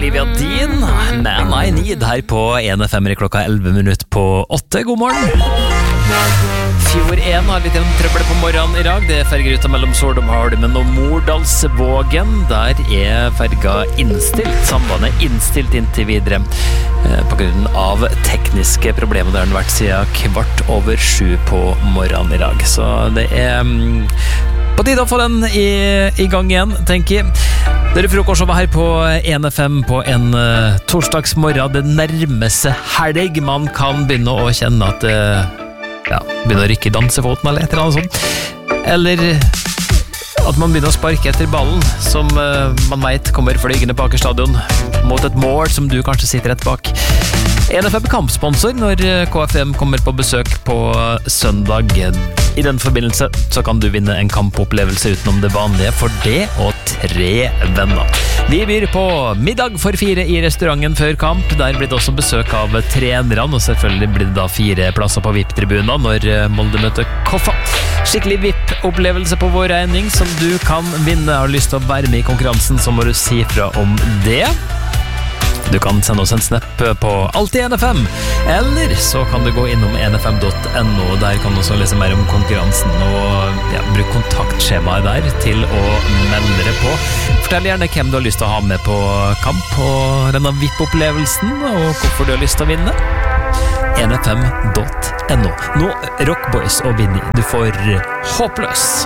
Olivia Dean, Man I Need, her på 1FM i klokka 11 minutter på 8. God morgen. Fjord 1 har litt trøbbel på morgenen i dag. Det er fergeruta mellom Soldomhalmen og Mordalsvågen. Der er ferga innstilt. Sambandet innstilt inntil videre på grunn av tekniske problemer. Det har den vært siden 6:15 på morgenen i dag. Så det er på tide å få den i gang igjen, tenker jeg. Dere frokost over her på 1FM på en torsdagsmorgen. Det nærmer seg helg. Man kan begynne å kjenne at begynner å rykke i dansefoten eller et eller annet sånt. Eller at man begynner å sparke etter ballen, som man vet kommer flygende på Aker Stadion, mot et mål som du kanskje sitter rett bak. 1FM kampsponsor når KFM kommer på besøk på søndag. I den forbindelse så kan du vinne en kampopplevelse utenom det vanlige for det og 3 venner. Vi byr på middag for 4 i restauranten før kamp. Der blir det også besøk av trenerne, og selvfølgelig blir det da 4 plasser på VIP-tribunen når Molde møter Koffa. Skikkelig VIP-opplevelse på vår regning som du kan vinne. Har du lyst til å være med i konkurransen, så må du si fra om det. Du kan sende oss en snap på Alltid NFM, eller så kan du gå innom nfm.no. Der kan du også lese mer om konkurransen, og bruk kontaktskjemaet der til å melde deg på. Fortell gjerne hvem du har lyst til å ha med på kamp og denne VIP-opplevelsen, og hvorfor du har lyst til å vinne. nfm.no. Nå Rockboys og Vinny, du får Håpløs.